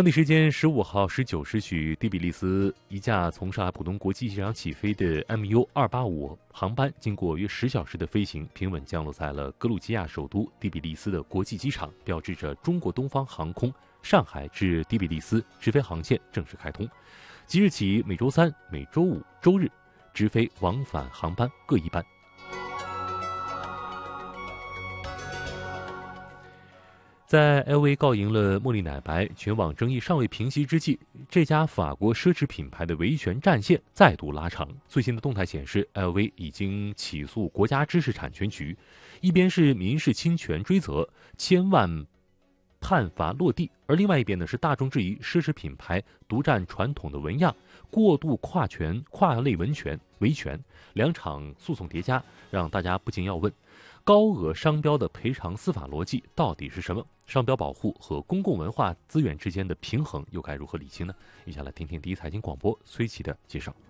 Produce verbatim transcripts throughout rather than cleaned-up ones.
当地时间十五号十九时许，第比利斯一架从上海浦东国际机场起飞的 M U 二八五航班，经过约十小时的飞行，平稳降落在了格鲁吉亚首都第比利斯的国际机场，标志着中国东方航空上海至第比利斯直飞航线正式开通。即日起，每周三、每周五、周日直飞往返航班各一班。在 L V 告赢了茉莉奶白，全网争议尚未平息之际，这家法国奢侈品牌的维权战线再度拉长。最新的动态显示 ，L V 已经起诉国家知识产权局，一边是民事侵权追责，千万判罚落地，而另外一边呢是大众质疑奢侈品牌独占传统的纹样，过度跨权跨类维权维权。两场诉讼叠加，让大家不禁要问：高额商标的赔偿司法逻辑到底是什么？商标保护和公共文化资源之间的平衡又该如何理清呢？一起来听听第一财经广播崔琦的介绍。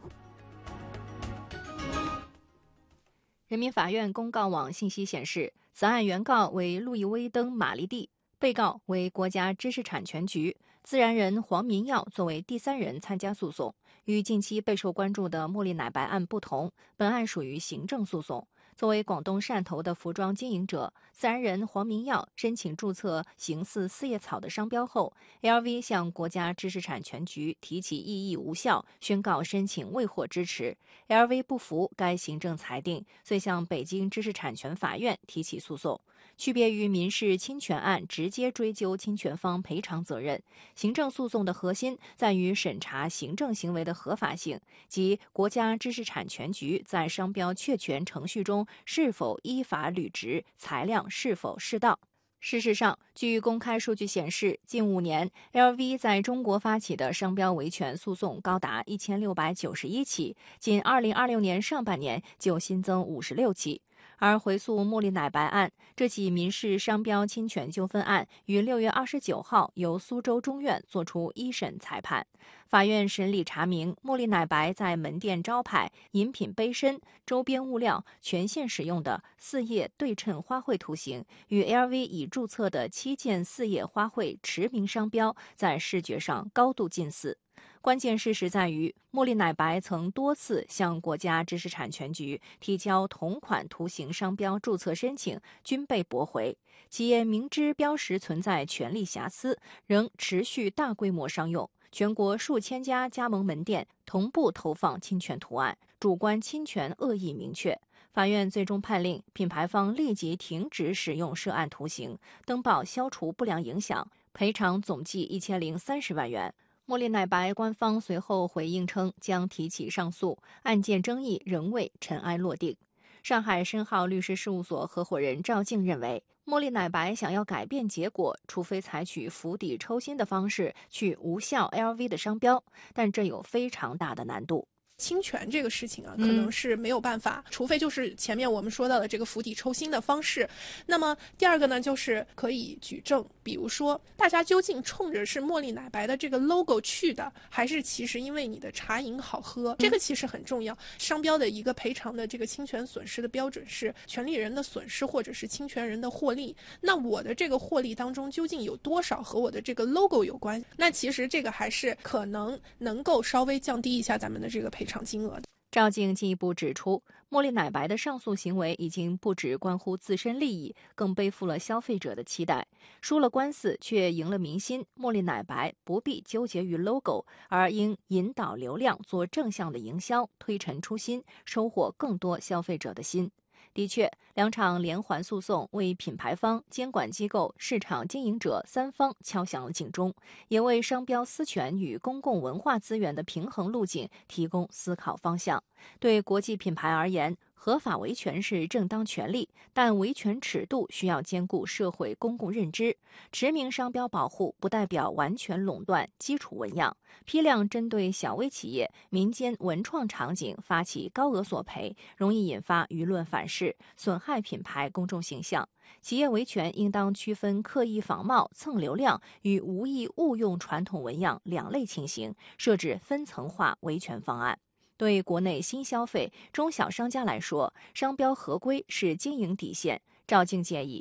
人民法院公告网信息显示，此案原告为路易威登玛丽蒂，被告为国家知识产权局，自然人黄民耀作为第三人参加诉讼。与近期备受关注的茉莉奶白案不同，本案属于行政诉讼。作为广东汕头的服装经营者，自然人黄明耀申请注册形似四叶草的商标后 ，L V 向国家知识产权局提起异议无效，宣告申请未获支持。L V 不服该行政裁定，遂向北京知识产权法院提起诉讼。区别于民事侵权案直接追究侵权方赔偿责任，行政诉讼的核心在于审查行政行为的合法性，即国家知识产权局在商标确权程序中是否依法履职，裁量是否适当。事实上，据公开数据显示，近五年 L V 在中国发起的商标维权诉讼高达一千六百九十一起，仅二零二六年上半年就新增五十六起。而回溯茉莉奶白案，这起民事商标侵权纠纷案于六月二十九号由苏州中院作出一审裁判。法院审理查明，茉莉奶白在门店招牌、饮品杯身、周边物料全线使用的四叶对称花卉图形，与 L V 已注册的七件四叶花卉驰名商标在视觉上高度近似。关键事实在于，茉莉奶白曾多次向国家知识产权局提交同款图形商标注册申请，均被驳回。企业明知标识存在权利瑕疵，仍持续大规模商用，全国数千家加盟门店同步投放侵权图案，主观侵权恶意明确。法院最终判令品牌方立即停止使用涉案图形，登报消除不良影响，赔偿总计一千零三十万元。茉莉奶白官方随后回应称，将提起上诉，案件争议仍未尘埃落定。上海申浩律师事务所合伙人赵静认为，茉莉奶白想要改变结果，除非采取釜底抽薪的方式去无效 L V 的商标，但这有非常大的难度。 侵权这个事情啊，可能是没有办法、嗯、除非就是前面我们说到的这个釜底抽薪的方式。那么第二个呢，就是可以举证，比如说大家究竟冲着是茉莉奶白的这个 logo 去的，还是其实因为你的茶饮好喝，这个其实很重要。商标的一个赔偿的这个侵权损失的标准是权利人的损失或者是侵权人的获利，那我的这个获利当中究竟有多少和我的这个 logo 有关？那其实这个还是可能能够稍微降低一下咱们的这个赔偿金额的。 赵静进一步指出，茉莉奶白的上诉行为已经不只关乎自身利益，更背负了消费者的期待。输了官司却赢了民心，茉莉奶白不必纠结于 logo， 而应引导流量做正向的营销，推陈出新，收获更多消费者的心。的确，两场连环诉讼为品牌方、监管机构、市场经营者三方敲响了警钟，也为商标私权与公共文化资源的平衡路径提供思考方向。对国际品牌而言，合法维权是正当权利，但维权尺度需要兼顾社会公共认知。驰名商标保护不代表完全垄断基础纹样，批量针对小微企业、民间文创场景发起高额索赔，容易引发舆论反噬，损害品牌公众形象。企业维权应当区分刻意仿冒、蹭流量与无意误用传统纹样两类情形，设置分层化维权方案。对国内新消费、中小商家来说，商标合规是经营底线。赵静建议，